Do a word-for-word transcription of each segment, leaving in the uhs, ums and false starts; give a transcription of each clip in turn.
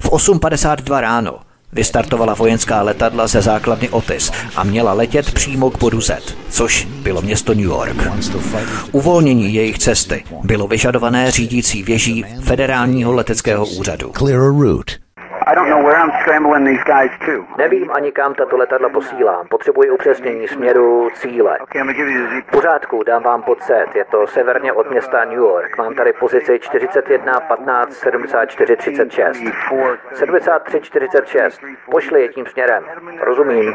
V osm padesát dva ráno vystartovala vojenská letadla ze základny Otis a měla letět přímo k bodu Z, což bylo město New York. Uvolnění jejich cesty bylo vyžadované řídící věží Federálního leteckého úřadu. Nevím ani kam tato letadla posílám. Potřebuji upřesnění směru cíle. V pořádku, dám vám pod set. Je to severně od města New York. Mám tady pozici čtyřicet jedna patnáct sedmdesát čtyři třicet šest. sedmdesát tři čtyřicet šest. Pošli je tím směrem. Rozumím.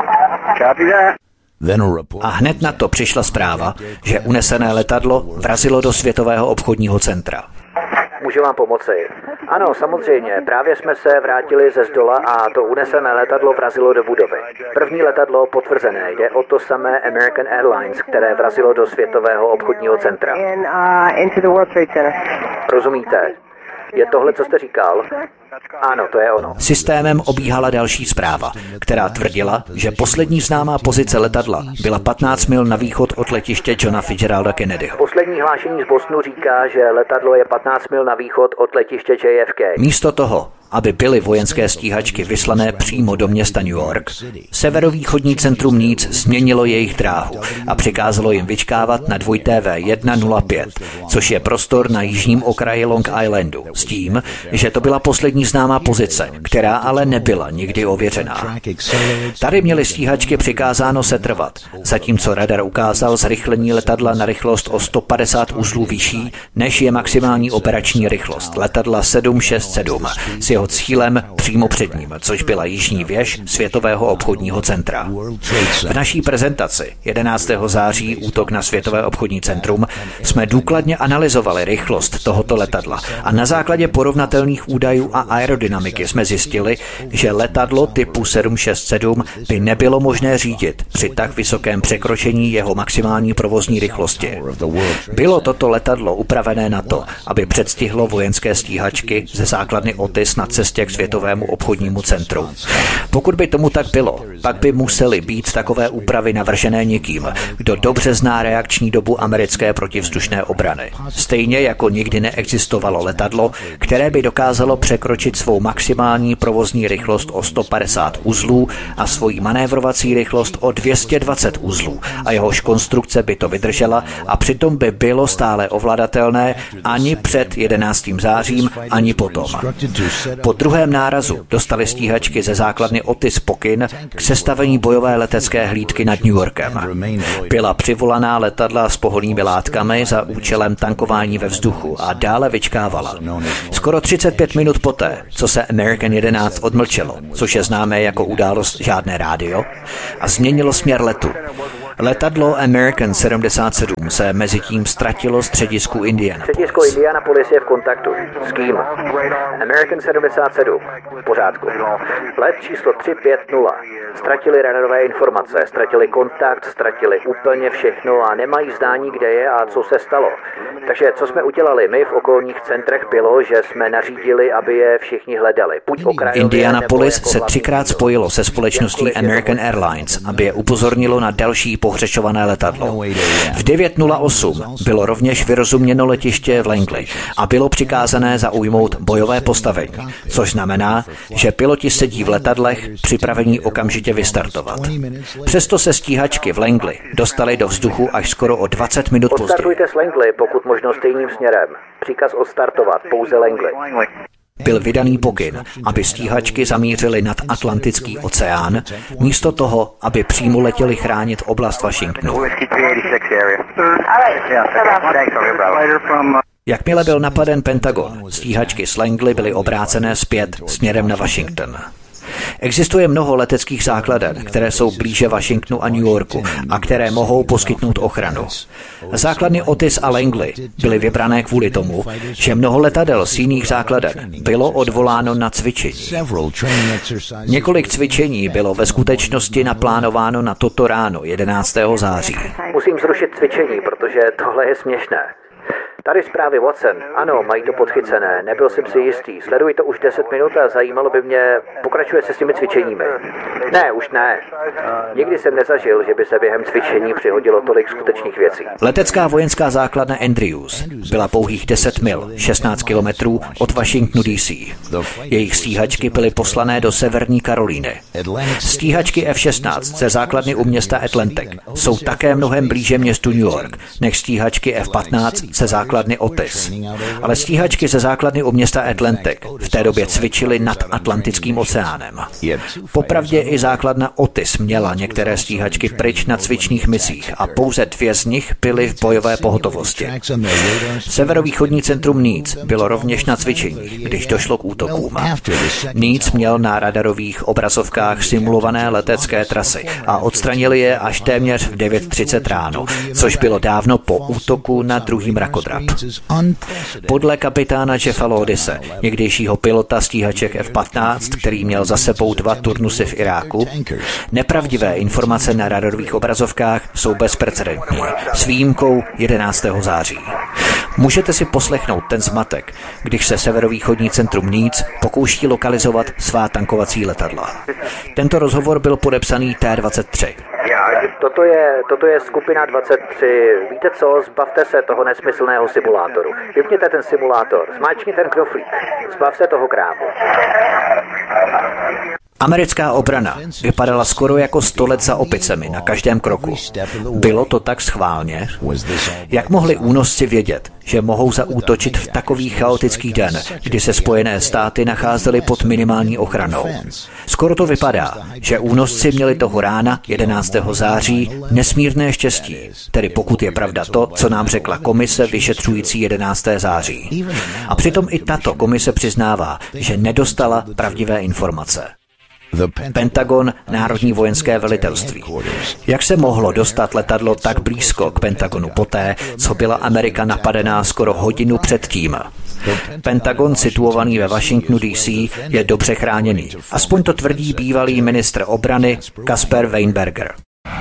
A hned na to přišla zpráva, že unesené letadlo vrazilo do Světového obchodního centra. Můžu vám pomoci? Ano, samozřejmě. Právě jsme se vrátili ze zdola a to unesené letadlo vrazilo do budovy. První letadlo potvrzené. Jde o to samé American Airlines, které vrazilo do Světového obchodního centra. Rozumíte? Je tohle, co jste říkal? Ano, to je ono. Systémem obíhala další zpráva, která tvrdila, že poslední známá pozice letadla byla patnáct mil na východ od letiště Johna Fitzgeralda Kennedyho. Poslední hlášení z Bostonu říká, že letadlo je patnáct mil na východ od letiště J F K. Místo toho, aby byly vojenské stíhačky vyslané přímo do města New York, severovýchodní centrum Needs změnilo jejich dráhu a přikázalo jim vyčkávat na dvojité V jedna nula pět, což je prostor na jižním okraji Long Islandu, s tím, že to byla poslední známá pozice, která ale nebyla nikdy ověřená. Tady měly stíhačky přikázáno setrvat, zatímco radar ukázal zrychlení letadla na rychlost o sto padesát uzlů vyšší, než je maximální operační rychlost letadla sedm šest sedm s jeho cílem přímo před ním, což byla jižní věž Světového obchodního centra. V naší prezentaci jedenáctého září útok na Světové obchodní centrum jsme důkladně analyzovali rychlost tohoto letadla a na základě porovnatelných údajů a aerodynamiky jsme zjistili, že letadlo typu sedm šest sedm by nebylo možné řídit při tak vysokém překročení jeho maximální provozní rychlosti. Bylo toto letadlo upravené na to, aby předstihlo vojenské stíhačky ze základny Otis na cestě k Světovému obchodnímu centru. Pokud by tomu tak bylo, pak by musely být takové úpravy navržené někým, kdo dobře zná reakční dobu americké protivzdušné obrany. Stejně jako nikdy neexistovalo letadlo, které by dokázalo překročit svou maximální provozní rychlost o sto padesát uzlů a svoji manévrovací rychlost o dvě stě dvacet uzlů a jehož konstrukce by to vydržela a přitom by bylo stále ovladatelné ani před jedenáctým zářím, ani potom. Po druhém nárazu dostali stíhačky ze základny Otis pokyn k sestavení bojové letecké hlídky nad New Yorkem. Byla přivolaná letadla s pohonnými látkami za účelem tankování ve vzduchu a dále vyčkávala. Skoro třicet pět minut poté, co se American jedenáct odmlčelo, což je známé jako událost žádné rádio, a změnilo směr letu. Letadlo American sedmdesát sedm se mezitím ztratilo středisku Indianapolis. Středisko Indianapolis je v kontaktu. S kým? American sedmdesát sedm. V pořádku. Let číslo tři pět nula. Ztratili radarové informace, ztratili kontakt, ztratili úplně všechno a nemají zdání, kde je a co se stalo. Takže co jsme udělali my v okolních centrech bylo, že jsme nařídili, aby je všichni hledali. Buď okrajově, Indianapolis se třikrát spojilo se společností American Airlines, aby je upozornilo na další pohřešované letadlo. V devět nula osm bylo rovněž vyrozuměno letiště v Langley a bylo přikázané zaujmout bojové postavení, což znamená, že piloti sedí v letadlech připravení okamžitě vystartovat. Přesto se stíhačky v Langley dostaly do vzduchu až skoro o dvacet minut později. Odstartujte z Langley, pokud možno stejným směrem. Příkaz odstartovat, pouze Langley. Byl vydaný pokyn, aby stíhačky zamířily nad Atlantický oceán, místo toho, aby přímo letěli chránit oblast Washingtonu. Jakmile byl napaden Pentagon, stíhačky z Langley byly obrácené zpět směrem na Washington. Existuje mnoho leteckých základen, které jsou blíže Washingtonu a New Yorku a které mohou poskytnout ochranu. Základny Otis a Langley byly vybrané kvůli tomu, že mnoho letadel z jiných základen bylo odvoláno na cvičení. Několik cvičení bylo ve skutečnosti naplánováno na toto ráno jedenáctého září. Musím zrušit cvičení, protože tohle je směšné. Tady zprávy Watson. Ano, mají to podchycené. Nebyl jsem si jistý. Sleduji to už deset minut a zajímalo by mě, pokračuje se s těmi cvičeními. Ne, už ne. Nikdy jsem nezažil, že by se během cvičení přihodilo tolik skutečných věcí. Letecká vojenská základna Andrews byla pouhých deset mil, šestnáct kilometrů od Washingtonu D C. Jejich stíhačky byly poslané do Severní Karolíny. Stíhačky F šestnáct ze základny u města Atlantic jsou také mnohem blíže městu New York než stíhačky F patnáct ze základny Otis. Ale stíhačky ze základny u města Atlantic v té době cvičily nad Atlantickým oceánem. Popravdě i základna Otis měla některé stíhačky pryč na cvičných misích a pouze dvě z nich byly v bojové pohotovosti. Severovýchodní centrum Needs bylo rovněž na cvičení, když došlo k útokům. Needs měl na radarových obrazovkách simulované letecké trasy a odstranili je až téměř v devět třicet ráno, což bylo dávno po útoku na druhý mrakodrap. Podle kapitána Jeffa Lodise, někdejšího pilota stíhaček F patnáct, který měl za sebou dva turnusy v Iráku, nepravdivé informace na radarových obrazovkách jsou bezprecedentní, s výjimkou jedenáctého září. Můžete si poslechnout ten zmatek, když se severovýchodní centrum Needs pokouší lokalizovat svá tankovací letadla. Tento rozhovor byl podepsaný T dvacet tři. Toto je, toto je skupina dvacet tři. Víte co, zbavte se toho nesmyslného simulátoru. Vypněte ten simulátor, zmáčkni ten knoflík, zbav se toho krámu. Americká obrana vypadala skoro jako sto let za opicemi na každém kroku. Bylo to tak schválně? Jak mohli únosci vědět, že mohou zaútočit v takový chaotický den, kdy se Spojené státy nacházely pod minimální ochranou? Skoro to vypadá, že únosci měli toho rána jedenáctého září nesmírné štěstí, tedy pokud je pravda to, co nám řekla komise vyšetřující jedenáctého září. A přitom i tato komise přiznává, že nedostala pravdivé informace. Pentagon, Národní vojenské velitelství. Jak se mohlo dostat letadlo tak blízko k Pentagonu poté, co byla Amerika napadená skoro hodinu předtím? Pentagon, situovaný ve Washingtonu D C, je dobře chráněný. Aspoň to tvrdí bývalý ministr obrany Caspar Weinberger.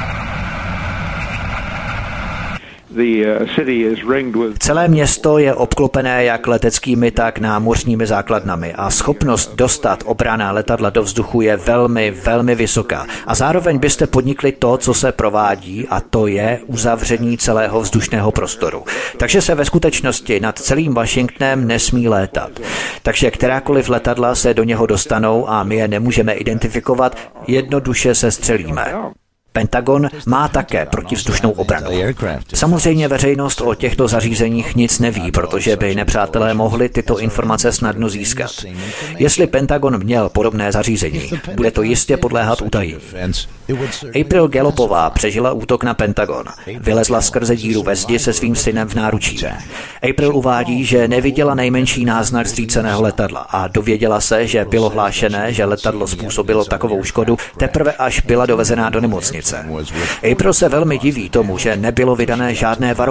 Celé město je obklopené jak leteckými, tak námořními základnami a schopnost dostat obranná letadla do vzduchu je velmi, velmi vysoká. A zároveň byste podnikli to, co se provádí, a to je uzavření celého vzdušného prostoru. Takže se ve skutečnosti nad celým Washingtonem nesmí létat. Takže kterákoliv letadla se do něho dostanou a my je nemůžeme identifikovat, jednoduše se střelíme. Pentagon má také protivzdušnou obranu. Samozřejmě veřejnost o těchto zařízeních nic neví, protože by nepřátelé mohli tyto informace snadno získat. Jestli Pentagon měl podobné zařízení, bude to jistě podléhat utajení. April Gallopová přežila útok na Pentagon. Vylezla skrze díru ve zdi se svým synem v náručí. April uvádí, že neviděla nejmenší náznak zříceného letadla a dověděla se, že bylo hlášené, že letadlo způsobilo takovou škodu, teprve až byla dovezená do nemocnice. April se velmi diví tomu, že nebylo vydané žádné varování.